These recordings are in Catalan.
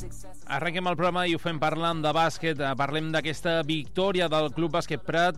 Arrenquem el programa i ho fem parlant de bàsquet. Parlem d'aquesta victòria del Club Bàsquet Prat,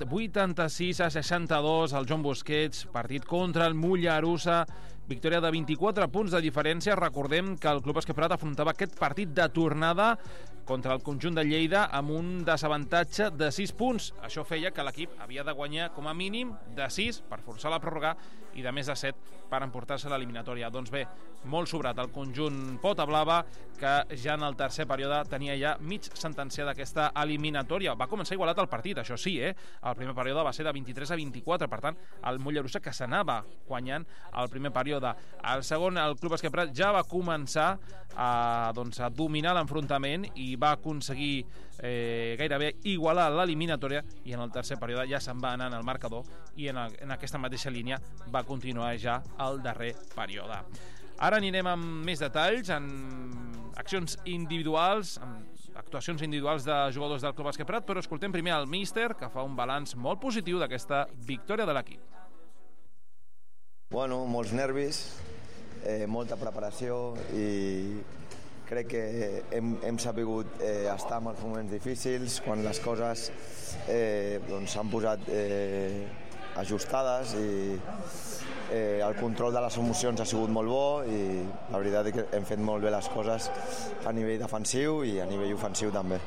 86-62 al Joan Busquets, partit contra el Mollerussa, victòria de 24 punts de diferència. Recordem que el Club Bàsquet Prat afrontava aquest partit de tornada contra el conjunt de Lleida amb un desavantatge de 6 punts. Això feia que l'equip havia de guanyar com a mínim de 6 per forçar la pròrroga i de més de 7 per emportar-se l'eliminatòria. Doncs bé, molt sobrat el conjunt Pota Blava, que ja en el tercer període tenia ja mig sentenciada aquesta eliminatòria. Va començar igualat el partit, això sí, El primer període va ser de 23-24, per tant, el Mollerussa que s'anava guanyant el primer període. Al segon, el Club Bàsquet Prat ja va començar a dominar l'enfrontament i va aconseguir gairebé igualar l'eliminatòria, i en el tercer període ja se'n va anar en el marcador i en aquesta mateixa línia va continuar ja el darrer període. Ara anirem amb més detalls, en accions individuals, amb actuacions individuals de jugadors del Club Bàsquet Prat, però escoltem primer el míster, que fa un balanç molt positiu d'aquesta victòria de l'equip. Bueno, molts nervis, molta preparació i crec que hem sabut estar en els moments difícils, quan les coses s'han posat ajustades i el control de les emocions ha sigut molt bo i la veritat és que hem fet molt bé les coses a nivell defensiu i a nivell ofensiu també.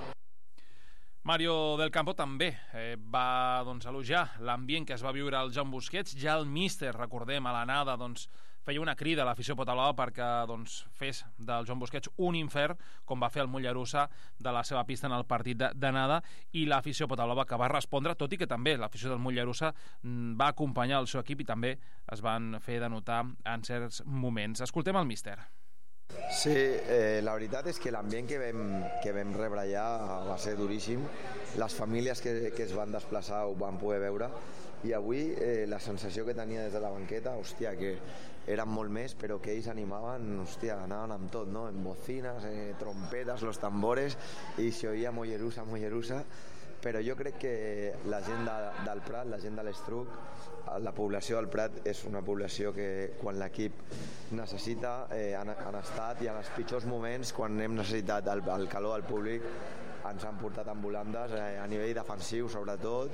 Mario del Campo també va elogiar l'ambient que es va viure al Joan Busquets. Ja el míster, recordem, a l'anada feia una crida a l'afició potablava perquè fes del Joan Busquets un infern, com va fer el Mollerussa de la seva pista en el partit d'anada, i l'afició potablava que va respondre, tot i que també l'afició del Mollerussa va acompanyar el seu equip i també es van fer de notar en certs moments. Escoltem el míster. Sí, la veritat és que l'ambient que vam rebre allà va ser duríssim. Les famílies que es van desplaçar ho van poder veure i avui la sensació que tenia des de la banqueta, hòstia, que eren molt més, però que ells animaven, hòstia, anaven amb tot, no? En bocinas, trompetes, los tambores, i se oía Mollerussa, Mollerussa. Però jo crec que la gent del Prat, la gent de l'Estruc, la població del Prat és una població que quan l'equip necessita han estat, i en els pitjors moments, quan hem necessitat el calor del públic, ens han portat amb volandes a nivell defensiu sobretot,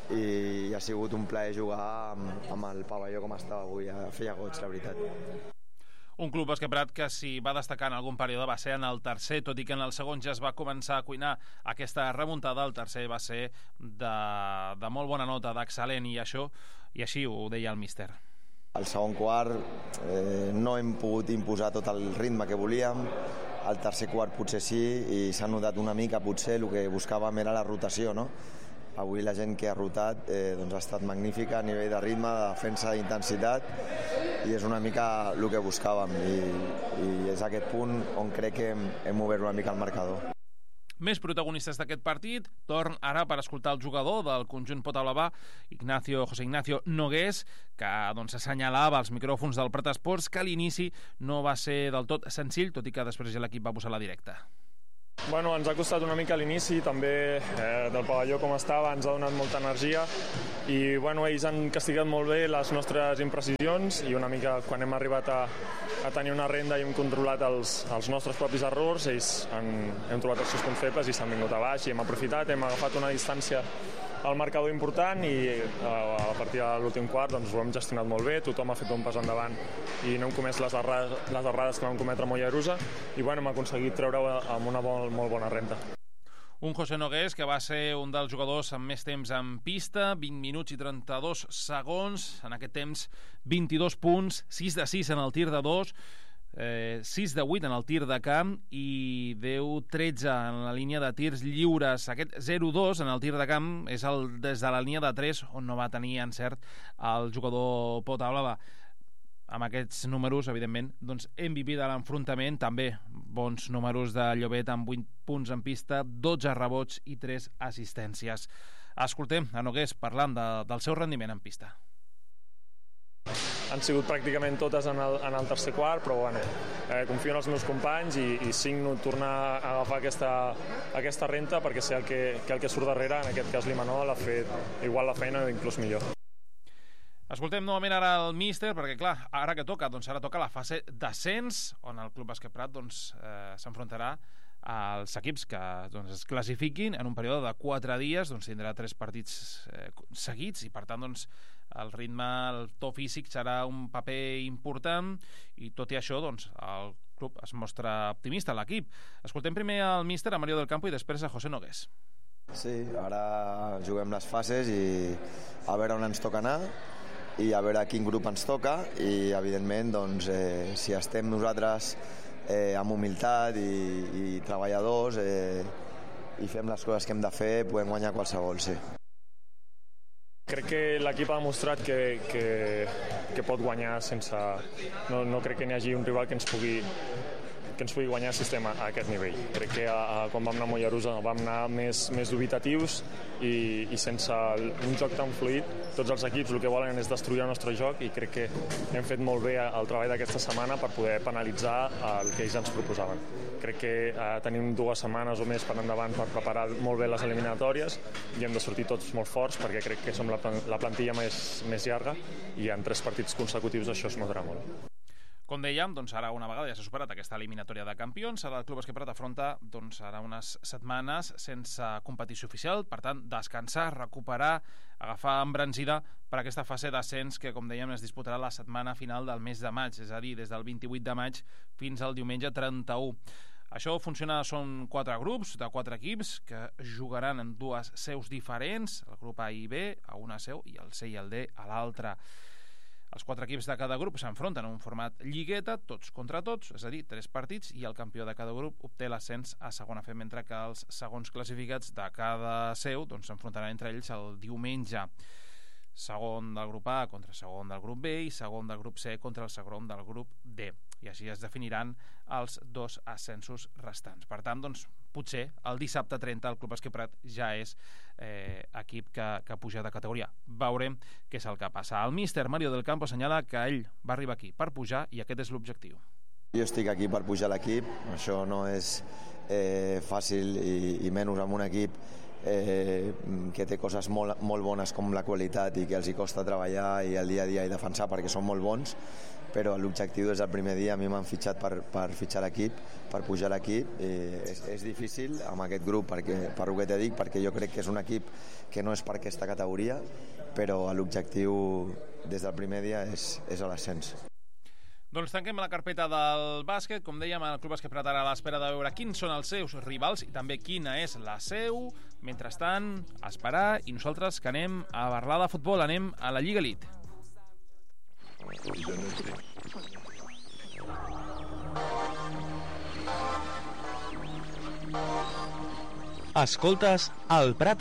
i ha sigut un plaer jugar amb el pavelló com estava avui, feia goig, la veritat. Un Club Bàsquet Prat que si va destacar en algun període va ser en el tercer, tot i que en el segon ja es va començar a cuinar aquesta remuntada. El tercer va ser de molt bona nota, d'excel·lent, i així ho deia el míster. Al segon quart no hem pogut imposar tot el ritme que volíem, al tercer quart potser sí, i s'ha notat una mica, potser el que buscàvem era la rotació, no? Avui la gent que ha rotat ha estat magnífica a nivell de ritme, de defensa, d'intensitat, i és una mica el que buscàvem, i és aquest punt on crec que hem obert una mica el marcador. Més protagonistes d'aquest partit, torn ara per escoltar el jugador del conjunt potablava, José Ignacio Nogués, que assenyalava als micròfons del Prat Esports que a l'inici no va ser del tot senzill, tot i que després ja l'equip va posar la directa. Bueno, ens ha costat una mica a l'inici, també del pavelló com estava, ens ha donat molta energia i ells han castigat molt bé les nostres imprecisions i una mica quan hem arribat a tenir una renda i hem controlat els nostres propis errors, ells hem trobat els seus punts febles i s'han vingut a baix i hem aprofitat, hem agafat una distància al marcador important i a partir de l'últim quart ho hem gestionat molt bé, tothom ha fet un pas endavant i no hem comès les errades que vam cometre a Mollerussa i hem aconseguit treure amb una molt bona renta. Un José Nogués que va ser un dels jugadors amb més temps en pista, 20 minuts i 32 segons, en aquest temps 22 punts, 6 de 6 en el tir de 2, 6 de 8 en el tir de camp i 10-13 en la línia de tirs lliures. Aquest 0-2 en el tir de camp és des de la línia de 3 on no va tenir encert el jugador Potablava. Amb aquests números, evidentment, MVP de l'enfrontament, també bons números de Llobet amb 8 punts en pista, 12 rebots i 3 assistències. Escoltem a Nogués parlant del seu rendiment en pista. Han sigut pràcticament totes en el tercer quart, però confio en els meus companys i signo tornar a agafar aquesta renta perquè sé que el que surt darrere, en aquest cas l'Imanol, ha fet igual la feina o inclús millor. Escoltem novament ara el míster, perquè clar, ara que toca, ara toca la fase d'ascens, on el Club Bàsquet Prat s'enfrontarà els equips que es classifiquin en un període de 4 dies, tindrà 3 partits seguits i per tant el ritme, el to físic serà un paper important i tot i això el club es mostra optimista, l'equip. Escoltem primer al míster, a Mario del Campo, i després a José Nogués. Sí, ara juguem les fases i a veure on ens toca anar i a veure quin grup ens toca i evidentment si estem nosaltres amb humilitat i treballadors i fem les coses que hem de fer, podem guanyar qualsevol, sí. Crec que l'equip ha demostrat que pot guanyar sense... No crec que n'hi hagi un rival que ens pugui guanyar el sistema a aquest nivell. Crec que quan vam anar a Mollerussa vam anar més dubitatius i sense un joc tan fluid. Tots els equips el que volen és destruir el nostre joc i crec que hem fet molt bé el treball d'aquesta setmana per poder penalitzar el que ells ens proposaven. Crec que tenim 2 setmanes o més per endavant per preparar molt bé les eliminatòries i hem de sortir tots molt forts perquè crec que som la plantilla més llarga i en 3 partits consecutius això es notarà molt. Com dèiem, ara una vegada ja s'ha superat aquesta eliminatòria de campions, ara el Club Bàsquet Prat afronta ara unes setmanes sense competició oficial, per tant, descansar, recuperar, agafar embranzida per aquesta fase d'ascens que, com dèiem, es disputarà la setmana final del mes de maig, és a dir, des del 28 de maig fins al diumenge 31. Això funciona, són 4 grups de 4 equips que jugaran en 2 seus diferents, el grup A i B a una seu i el C i el D a l'altra. Els 4 equips de cada grup s'enfronten en un format lligueta, tots contra tots, és a dir, 3 partits, i el campió de cada grup obté l'ascens a segona fe, mentre que els segons classificats de cada seu s'enfrontaran entre ells el diumenge. Segon del grup A contra segon del grup B i segon del grup C contra el segon del grup D. I així es definiran els 2 ascensos restants. Per tant, potser el dissabte 30 el Club Bàsquet Prat ja és equip que puja de categoria. Veurem què és el que passa. El míster Mario del Campo assenyala que ell va arribar aquí per pujar i aquest és l'objectiu. Jo estic aquí per pujar l'equip, això no és fàcil i menys amb un equip que té coses molt bones com la qualitat i que els hi costa treballar i el dia a dia i defensar perquè són molt bons, però l'objectiu des del primer dia a mi m'han fitxat per fitxar l'equip, per pujar l'equip. És difícil amb aquest grup per el que t'he dit, perquè jo crec que és un equip que no és per aquesta categoria, però l'objectiu des del primer dia és a l'ascens. Tanquem la carpeta del bàsquet. Com dèiem, el Club Bàsquet Prat ara a l'espera de veure quins són els seus rivals i també quina és la seu. Mentrestant, a esperar, i nosaltres que anem a parlar de futbol, anem a la Lliga Elite. Escoltes el Prat